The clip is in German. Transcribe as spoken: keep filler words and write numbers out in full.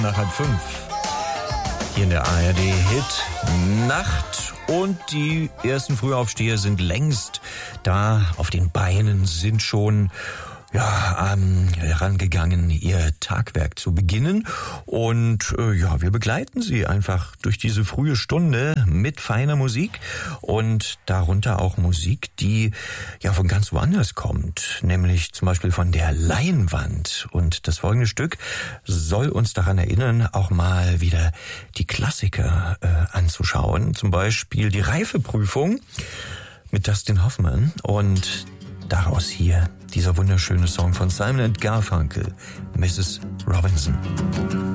Nach halb fünf. Hier in der A R D Hit Nacht. Und die ersten Frühaufsteher sind längst da auf den Beinen, sind schon ja, ähm, herangegangen, ihr Tagwerk zu beginnen. Und äh, ja, wir begleiten sie einfach durch diese frühe Stunde mit feiner Musik und darunter auch Musik, die ja von ganz woanders kommt, nämlich zum Beispiel von der Leinwand. Und das folgende Stück soll uns daran erinnern, auch mal wieder die Klassiker äh, anzuschauen. Zum Beispiel die Reifeprüfung mit Dustin Hoffman und daraus hier dieser wunderschöne Song von Simon and Garfunkel, Missus Robinson.